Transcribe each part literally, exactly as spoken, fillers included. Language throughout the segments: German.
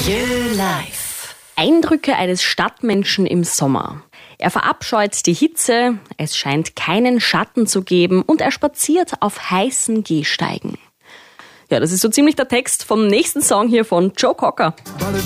Jö Live. Eindrücke eines Stadtmenschen im Sommer. Er verabscheut die Hitze, es scheint keinen Schatten zu geben und er spaziert auf heißen Gehsteigen. Ja, das ist so ziemlich der Text vom nächsten Song hier von Joe Cocker.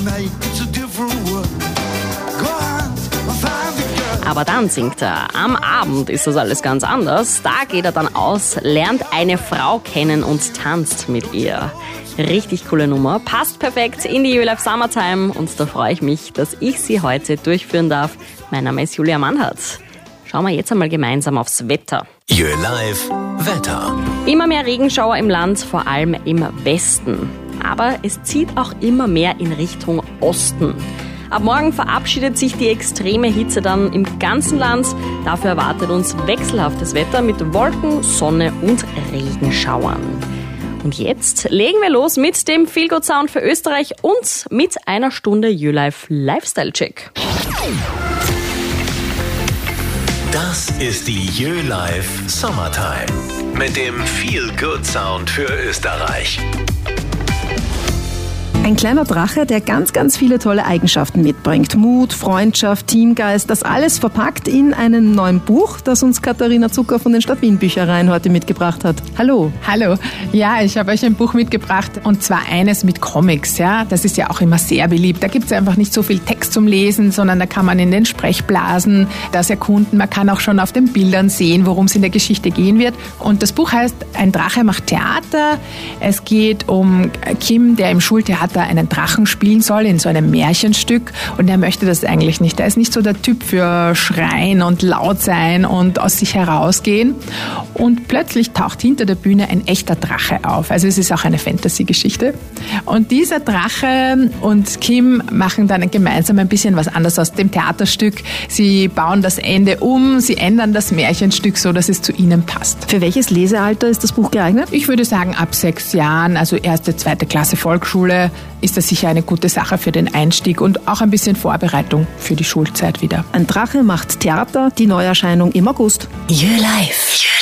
Aber dann singt er, am Abend ist das alles ganz anders. Da geht er dann aus, lernt eine Frau kennen und tanzt mit ihr. Richtig coole Nummer, passt perfekt in die Jö Live Summertime und da freue ich mich, dass ich sie heute durchführen darf. Mein Name ist Julia Mannhardt. Schauen wir jetzt einmal gemeinsam aufs Wetter. Jö Live Wetter. Immer mehr Regenschauer im Land, vor allem im Westen. Aber es zieht auch immer mehr in Richtung Osten. Ab morgen verabschiedet sich die extreme Hitze dann im ganzen Land. Dafür erwartet uns wechselhaftes Wetter mit Wolken, Sonne und Regenschauern. Und jetzt legen wir los mit dem Feelgood Sound für Österreich und mit einer Stunde Jö Live Lifestyle Check. Das ist die Jö Live Summertime mit dem Feelgood Sound für Österreich. Ein kleiner Drache, der ganz, ganz viele tolle Eigenschaften mitbringt. Mut, Freundschaft, Teamgeist, das alles verpackt in einem neuen Buch, das uns Katharina Zucker von den Stadt Wien Büchereien heute mitgebracht hat. Hallo. Hallo. Ja, ich habe euch ein Buch mitgebracht und zwar eines mit Comics. Ja, das ist ja auch immer sehr beliebt. Da gibt es einfach nicht so viel Text zum Lesen, sondern da kann man in den Sprechblasen das erkunden. Man kann auch schon auf den Bildern sehen, worum es in der Geschichte gehen wird. Und das Buch heißt Ein Drache macht Theater. Es geht um Kim, der im Schultheater einen Drachen spielen soll in so einem Märchenstück und er möchte das eigentlich nicht. Er ist nicht so der Typ für Schreien und laut sein und aus sich herausgehen und plötzlich taucht hinter der Bühne ein echter Drache auf. Also es ist auch eine Fantasy-Geschichte und dieser Drache und Kim machen dann gemeinsam ein bisschen was anderes aus dem Theaterstück. Sie bauen das Ende um, sie ändern das Märchenstück so, dass es zu ihnen passt. Für welches Lesealter ist das Buch geeignet? Ich würde sagen ab sechs Jahren, also erste, zweite Klasse Volksschule, ist das sicher eine gute Sache für den Einstieg und auch ein bisschen Vorbereitung für die Schulzeit wieder. Ein Drache macht Theater, die Neuerscheinung im August. Jö Live.